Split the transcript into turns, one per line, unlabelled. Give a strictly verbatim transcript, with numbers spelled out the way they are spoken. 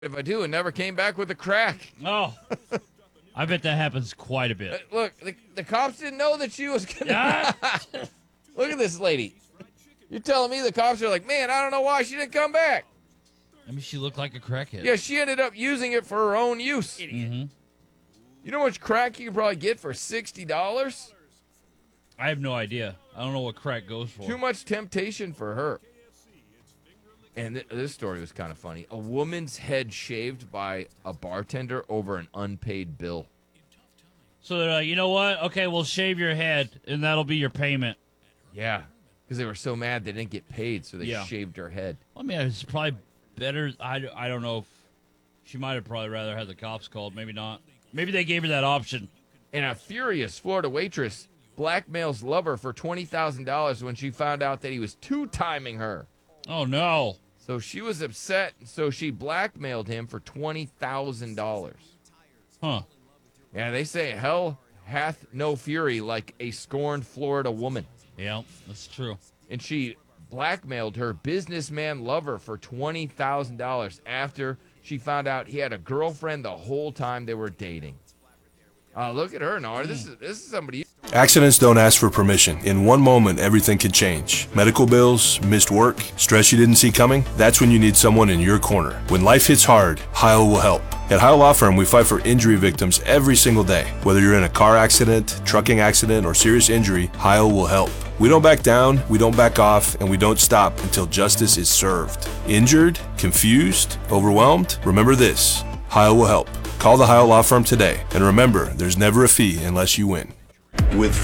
if I do, and never came back with a crack.
Oh, I bet that happens quite a bit.
Uh, look, the, the cops didn't know that she was gonna.
Ah.
Look at this lady. You're telling me the cops are like, man, I don't know why she didn't come back.
I mean, she looked like a crackhead.
Yeah, she ended up using it for her own use.
Mm-hmm.
You know how much crack you can probably get for sixty dollars?
I have no idea. I don't know what crack goes for.
Too much temptation for her. And th- this story was kind of funny. A woman's head shaved by a bartender over an unpaid bill.
So they're like, you know what? Okay, we'll shave your head, and that'll be your payment.
Yeah, because they were so mad they didn't get paid, so they
Yeah.
shaved her head.
I mean, it's probably better. I, I don't know if she might have probably rather had the cops called. Maybe not. Maybe they gave her that option.
And a furious Florida waitress blackmails lover for twenty thousand dollars when she found out that he was two-timing her.
Oh, no.
So she was upset, so she blackmailed him for twenty thousand dollars.
Huh.
Yeah, they say hell hath no fury like a scorned Florida woman.
Yeah, that's true.
And she blackmailed her businessman lover for twenty thousand dollars after she found out he had a girlfriend the whole time they were dating. Uh, look at her, Nard. This is this is somebody.
Accidents don't ask for permission. In one moment, everything can change. Medical bills, missed work, stress you didn't see coming. That's when you need someone in your corner. When life hits hard, Heil will help. At Heil Law Firm, we fight for injury victims every single day. Whether you're in a car accident, trucking accident, or serious injury, Heil will help. We don't back down, we don't back off, and we don't stop until justice is served. Injured? Confused? Overwhelmed? Remember this. Heil will help. Call the Heil Law Firm today. And remember, there's never a fee unless you win.
With